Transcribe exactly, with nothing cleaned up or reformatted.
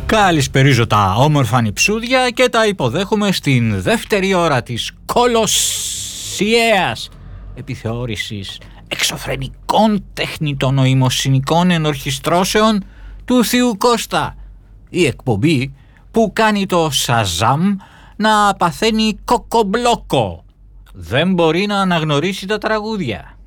Καλησπερίζω τα όμορφα νηψούδια και τα υποδέχομαι στην δεύτερη ώρα της κολοσιαίας επιθεώρησης εξωφρενικών τεχνητών νοημοσυνικών ενορχιστρώσεων του Θείου Κώστα. Η εκπομπή που κάνει το Σαζάμ να παθαίνει κοκομπλόκο. Δεν μπορεί να αναγνωρίσει τα τραγούδια.